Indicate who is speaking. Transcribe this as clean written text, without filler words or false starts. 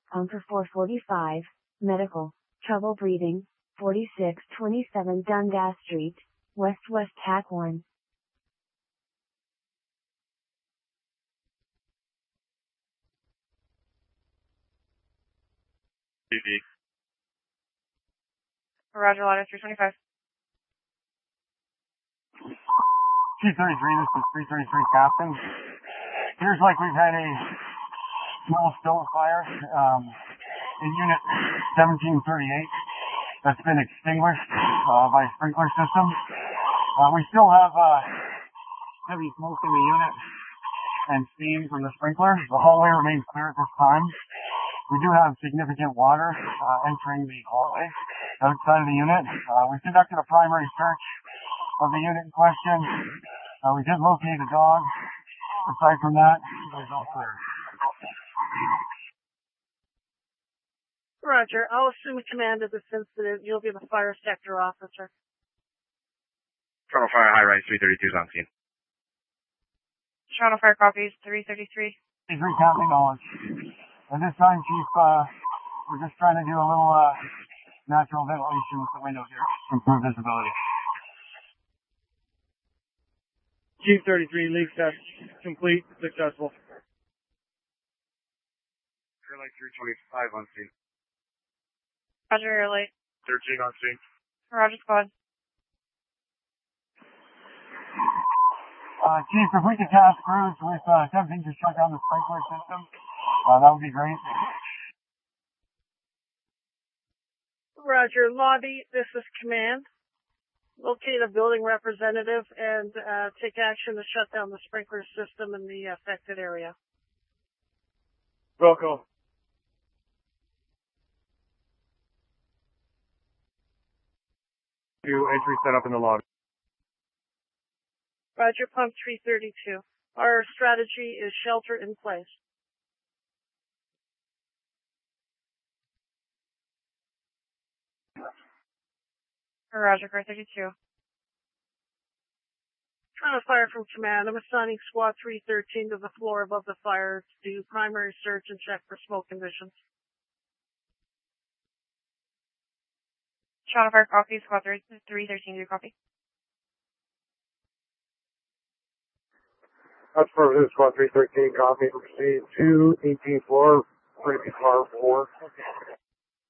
Speaker 1: for 445, medical, trouble breathing, 4627 Dundas Street, West Tack 1.
Speaker 2: Roger, ladder 325.
Speaker 3: Chief 33, this is 333 Captain. Here's like we've had a small stove fire in unit 1738 that's been extinguished by a sprinkler system. We still have heavy smoke in the unit and steam from the sprinkler. The hallway remains clear at this time. We do have significant water entering the hallway outside of the unit. We conducted a primary search of the unit in question. We did locate a dog. Aside from that, it was all clear.
Speaker 4: Roger. I'll assume command of this incident. You'll be the fire sector officer.
Speaker 5: Toronto Fire, high rise 332 is on scene.
Speaker 2: Toronto Fire copies 333.
Speaker 3: 3 Captain knowledge. At this time, Chief, we're just trying to do a little natural ventilation with the windows here to improve visibility.
Speaker 6: Chief 33, leak test complete, successful.
Speaker 5: Airlight 325 on scene.
Speaker 2: Roger, airlight.
Speaker 5: 13 on scene.
Speaker 2: Roger, squad.
Speaker 3: Chief, if we could task crews with attempting to shut down the sprinkler system, that would be great.
Speaker 4: Roger. Lobby, this is command. Locate a building representative and take action to shut down the sprinkler system in the affected area.
Speaker 6: Welcome. Entry set up in the lobby.
Speaker 4: Roger, pump 332. Our strategy is shelter in place.
Speaker 2: Roger, car 32.
Speaker 4: Trying to fire from command. I'm assigning squad 313 to the floor above the fire to do primary search and check for smoke conditions.
Speaker 2: Toronto Fire copies, squad 313, do you copy?
Speaker 6: That's affirmative, squad 313, copy. Proceed to 18th floor, pretty car 4.